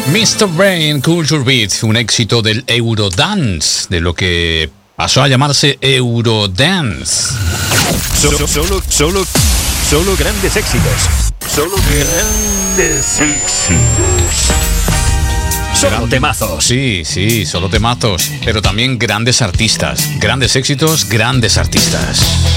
Mr. Brain, Culture Beat, un éxito del Eurodance, de lo que pasó a llamarse Eurodance. Solo grandes éxitos. Solo grandes éxitos. Solo temazos. Sí, solo temazos, pero también grandes artistas. Grandes éxitos, grandes artistas.